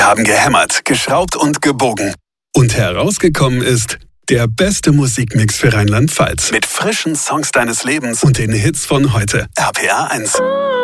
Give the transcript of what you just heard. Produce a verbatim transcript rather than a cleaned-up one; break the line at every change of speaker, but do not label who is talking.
Wir haben gehämmert, geschraubt und gebogen. Und herausgekommen ist der beste Musikmix für Rheinland-Pfalz. Mit frischen Songs deines Lebens und den Hits von heute. R P R eins.